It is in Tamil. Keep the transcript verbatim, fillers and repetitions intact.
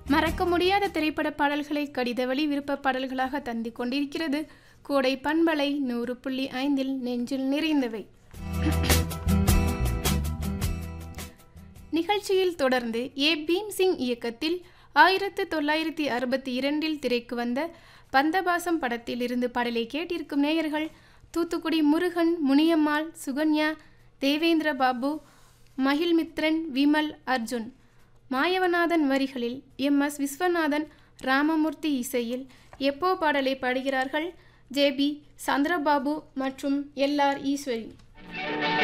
மறக்க முடியாத திரைப்பட பாடல்களை கடிதவழி விருப்ப பாடல்களாக தந்து கொண்டிருக்கிறது கோடை பண்பலை நூறு புள்ளி ஐந்தில் நெஞ்சில் நிறைந்தவை. நிகழ்ச்சியில் தொடர்ந்து ஏ பீம்சிங் இயக்கத்தில் ஆயிரத்து தொள்ளாயிரத்தி அறுபத்தி இரண்டில் திரைக்கு வந்த பந்தபாசம் படத்தில் இருந்து பாடலை கேட்டிருக்கும் நேயர்கள் தூத்துக்குடி முருகன், முனியம்மாள், சுகன்யா, தேவேந்திர பாபு, மகிழ்மித்ரன், விமல், அர்ஜுன். மாயவநாதன் வரிகளில் எம் எஸ் விஸ்வநாதன், ராமமூர்த்தி இசையில் எப்போ பாடலை பாடுகிறார்கள் ஜே பி சந்திரபாபு மற்றும் எல் ஆர் ஈஸ்வரி.